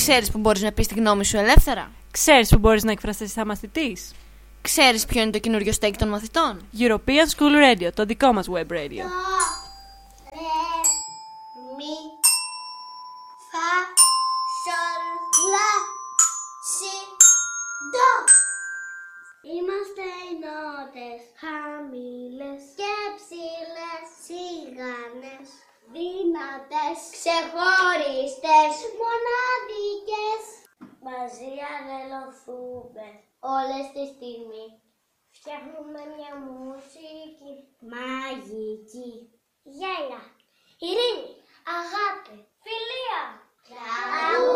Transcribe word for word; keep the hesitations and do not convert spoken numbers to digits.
Ξέρεις που μπορείς να πεις τη γνώμη σου ελεύθερα? Ξέρεις που μπορείς να εκφραστείς σαν μαθητής? Ξέρεις ποιο είναι το καινούριο στέκι των μαθητών? European School Radio, το δικό μας web radio. Μη, φα, σολ, λα, σι, ντο. Είμαστε οι νότες, χαμηλές και ψηλές, σιγανές, δυνατές, ξεχωριστές, μοναδικές. Μαζί αγελωθούμε όλες τη στιγμή. Φτιάχνουμε μια μουσική μαγική. Γέλα, ειρήνη, αγάπη, φιλία.